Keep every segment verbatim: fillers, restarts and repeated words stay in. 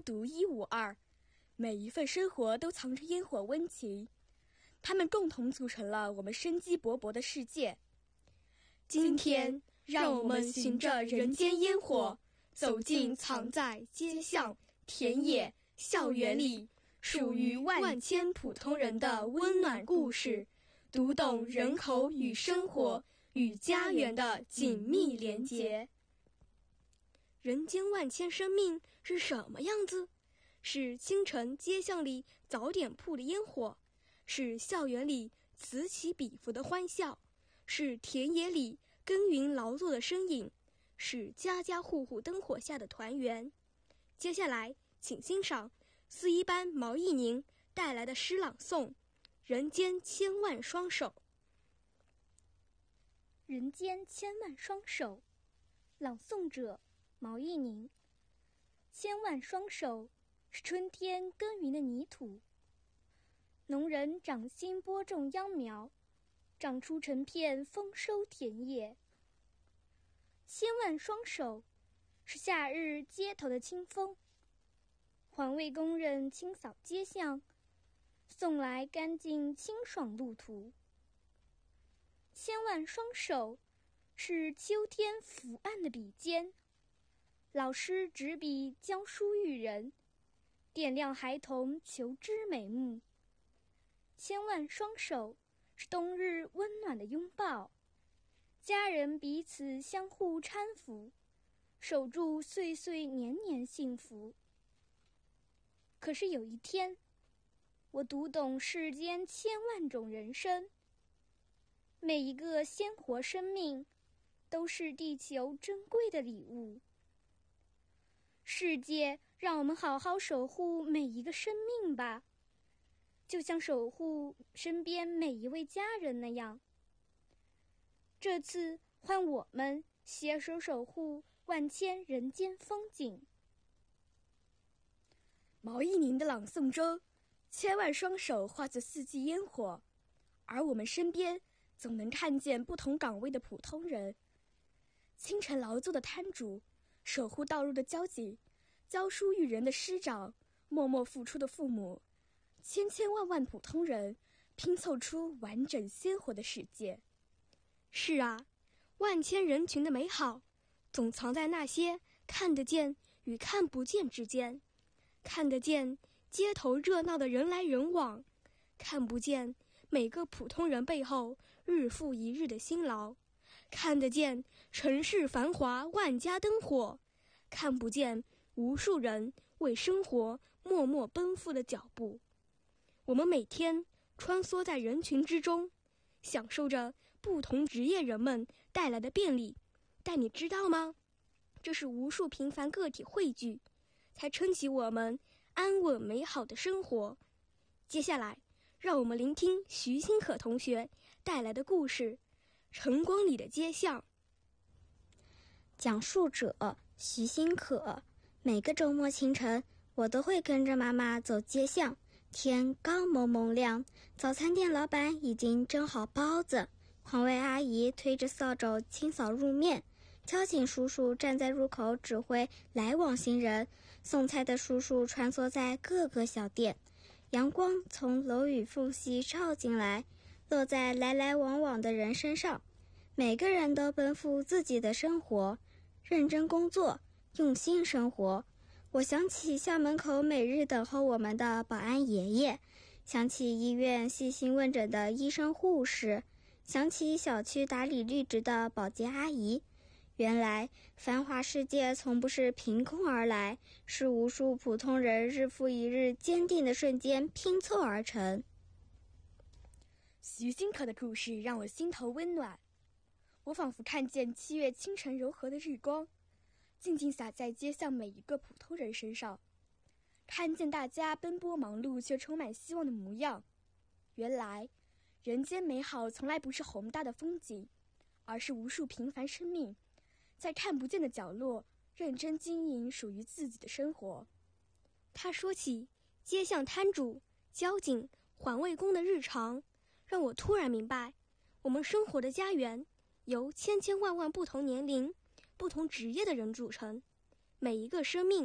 独一无二，每一份生活都藏着烟火温情，它们共同组成了我们生机勃勃的世界。今天，让我们循着人间烟火，走进藏在街巷、田野、校园里，属于万千普通人的温暖故事，读懂人口与生活与家园的紧密连结。 人间万千生命是什么样子？是清晨街巷里早点铺的烟火，是校园里此起彼伏的欢笑，是田野里耕耘劳作的身影，是家家户户灯火下的团圆。接下来请欣赏四一班毛忆宁带来的诗朗诵《人间千万双手》。 人间千万双手，朗诵者毛忆宁。千万双手是春天耕耘的泥土，农人掌心播种秧苗，长出成片丰收田野。千万双手是夏日街头的清风，环卫工人清扫街巷，送来干净清爽路途。千万双手是秋天伏案的笔尖，老师执笔教书育人，点亮孩童求知美目。千万双手是冬日温暖的拥抱，家人彼此相互搀扶，守住岁岁年年幸福。可是有一天，我读懂世间千万种人生，每一个鲜活生命都是地球珍贵的礼物。世界让我们好好守护每一个生命吧，就像守护身边每一位家人那样。这次换我们携手守护万千人间风景。 毛忆宁的朗诵中，千万双手化作四季烟火，而我们身边总能看见不同岗位的普通人，清晨劳作的摊主，守护道路的交警，教书育人的师长，默默付出的父母，千千万万普通人拼凑出完整鲜活的世界。 是啊，万千人群的美好总藏在那些看得见与看不见之间。看得见街头热闹的人来人往，看不见每个普通人背后日复一日的辛劳，看得见城市繁华万家灯火，看不见无数人为生活默默奔赴的脚步。我们每天穿梭在人群之中，享受着不同职业人们带来的便利，但你知道吗？这是无数平凡个体汇聚，才撑起我们安稳美好的生活。接下来，让我们聆听徐新可同学带来的故事《晨光里的街巷》。 讲述者徐新可。每个周末清晨，我都会跟着妈妈走街巷。天刚蒙蒙亮，早餐店老板已经蒸好包子，环卫阿姨推着扫帚清扫路面，交警叔叔站在入口指挥来往行人，送菜的叔叔穿梭在各个小店。阳光从楼宇缝隙照进来，落在来来往往的人身上。每个人都奔赴自己的生活，认真工作，用心生活。我想起校门口每日等候我们的保安爷爷，想起医院细心问诊的医生护士，想起小区打理绿植的保洁阿姨。原来繁华世界从不是凭空而来，是无数普通人日复一日坚定的瞬间拼凑而成。 徐新可的故事让我心头温暖，我仿佛看见七月清晨柔和的日光，静静洒在街巷每一个普通人身上，看见大家奔波忙碌却充满希望的模样。原来人间美好从来不是宏大的风景，而是无数平凡生命在看不见的角落认真经营属于自己的生活。 他说起街巷摊主、交警、环卫工的日常，让我突然明白，我们生活的家园由千千万万不同年龄、不同职业的人组成，每一个生命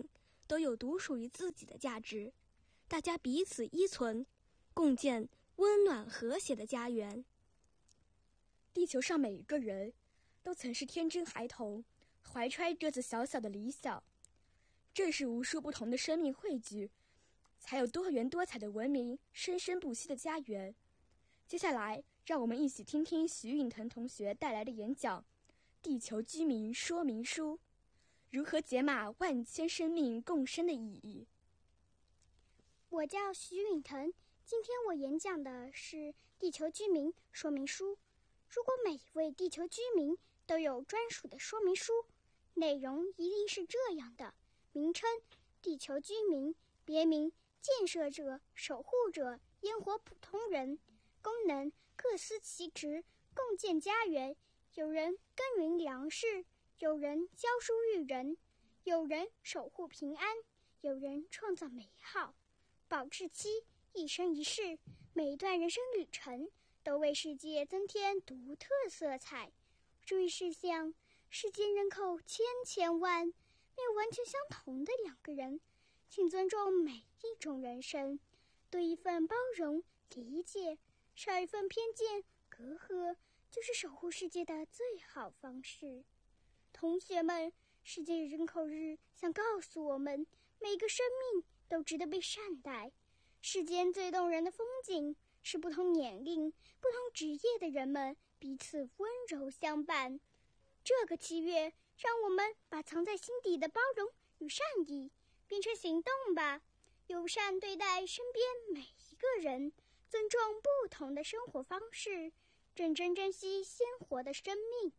都有独属于自己的价值，大家彼此依存，共建温暖和谐的家园。 地球上每一个人都曾是天真孩童，怀揣这子小小的理想。正是无数不同的生命汇聚，才有多元多彩的文明，生生不息的家园。接下来，让我们一起听听徐允腾同学带来的演讲《地球居民说明书》，如何解码万千生命共生的意义。 我叫徐允腾，今天我演讲的是《地球居民说明书》。如果每一位地球居民都有专属的说明书，内容一定是这样的：名称地球居民，别名建设者、守护者、烟火普通人，功能各司其职，共建家园。有人耕耘粮食，有人教书育人，有人守护平安，有人创造美好。保质期一生一世，每一段人生旅程都为世界增添独特色彩。注意事项：世界人口千千万，没有完全相同的两个人，请尊重每一种人生，多一份包容理解，少一份偏见隔阂，就是守护世界的最好方式。同学们，世界人口日想告诉我们，每个生命都值得被善待。世间最动人的风景是不同年龄、不同职业的人们彼此温柔相伴。这个七月，让我们把藏在心底的包容与善意变成行动吧，友善对待身边每一个人，尊重不同的生活方式，认真珍惜鲜活的生命。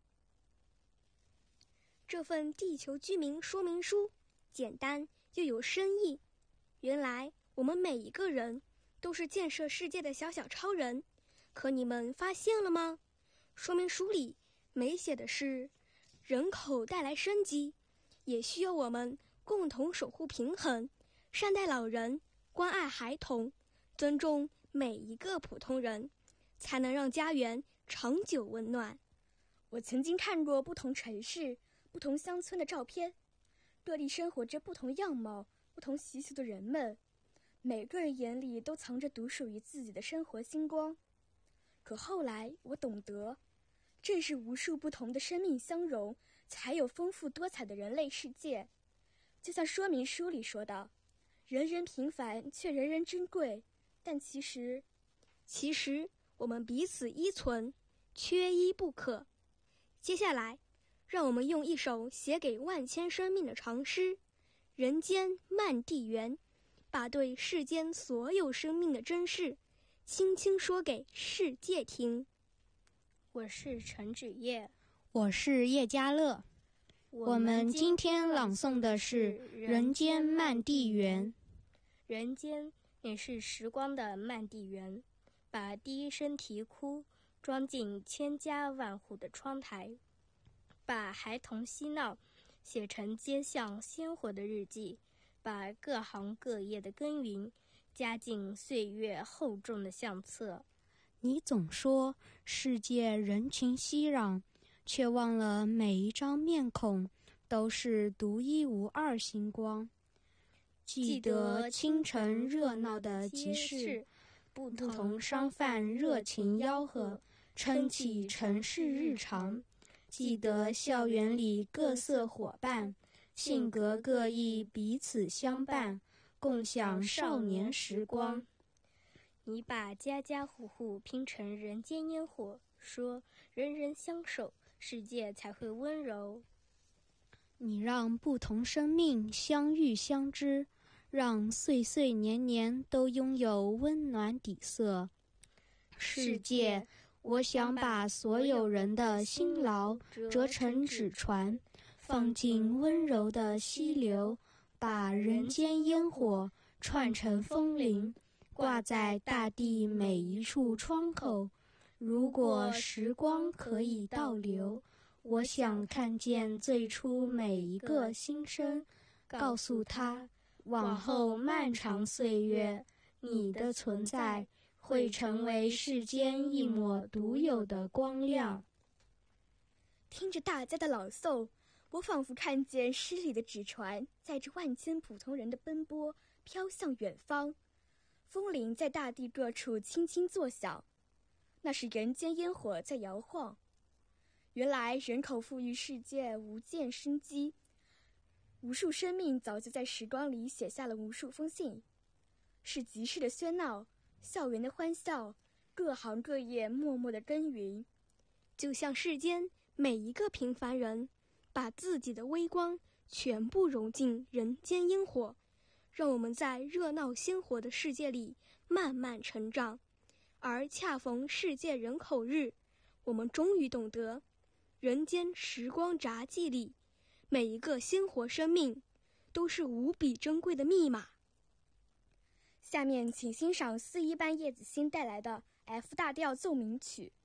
这份地球居民说明书简单又有深意。原来我们每一个人都是建设世界的小小超人，可你们发现了吗？说明书里没写的是人口带来生机，也需要我们共同守护平衡，善待老人，关爱孩童，尊重每一个普通人，才能让家园长久温暖。 我曾经看过不同城市、不同乡村的照片，各地生活着不同样貌、不同习俗的人们，每个人眼里都藏着独属于自己的生活星光。可后来我懂得，正是无数不同的生命相融，才有丰富多彩的人类世界。就像说明书里说的，人人平凡却人人珍贵，但其实其实我们彼此依存，缺一不可。接下来让我们用一首写给万千生命的长诗《人间漫地缘》，把对世间所有生命的珍视轻轻说给世界听。 我是陈芷叶， 我是叶嘉乐。我们今天朗诵的是《人间漫地缘》。 人间也是时光的漫地缘，把第一声啼哭装进千家万户的窗台，把孩童嬉闹写成街巷鲜活的日记，把各行各业的耕耘加进岁月厚重的相册。 你总说世界人群熙攘，却忘了每一张面孔都是独一无二星光。记得清晨热闹的集市，不同商贩热情吆喝，撑起城市日常。记得校园里各色伙伴，性格各异彼此相伴，共享少年时光。 你把家家户户拼成人间烟火，说人人相守，世界才会温柔。 你让不同生命相遇相知，让岁岁年年都拥有温暖底色。世界，我想把所有人的辛劳折成纸船，放进温柔的溪流，把人间烟火串成风铃，挂在大地每一处窗口。如果时光可以倒流，我想看见最初每一个新生，告诉他，往后漫长岁月，你的存在会成为世间一抹独有的光亮。 听着大家的朗诵， 我仿佛看见诗里的纸船载着万千普通人的奔波飘向远方，风铃在大地各处轻轻作响，那是人间烟火在摇晃。原来人口富裕世界无限生机，无数生命早就在时光里写下了无数封信，是集市的喧闹，校园的欢笑，各行各业默默的耕耘， 就像世间每一个平凡人把自己的微光全部融进人间烟火，让我们在热闹鲜活的世界里慢慢成长。而恰逢世界人口日，我们终于懂得，人间时光札记里每一个鲜活生命都是无比珍贵的密码。 下面请欣赏四一班叶子欣带来的 F 大调奏鸣曲。